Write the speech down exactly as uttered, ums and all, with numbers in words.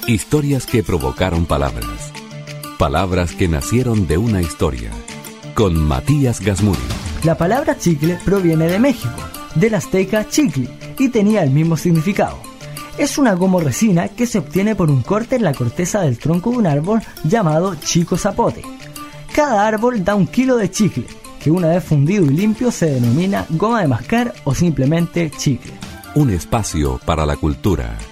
Historias que provocaron palabras. Palabras que nacieron de una historia. Con Matías Gasmuri. La palabra chicle proviene de México, del azteca chicli, y tenía el mismo significado. Es una gomo-resina que se obtiene por un corte en la corteza del tronco de un árbol llamado chico zapote. Cada árbol da un kilo de chicle, que una vez fundido y limpio se denomina goma de mascar o simplemente chicle. Un espacio para la cultura.